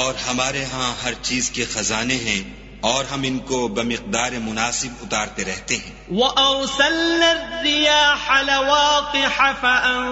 और हमारे यहाँ हर चीज के खजाने हैं और हम इनको बमिक़दार मुनासिब उतारते रहते हैं।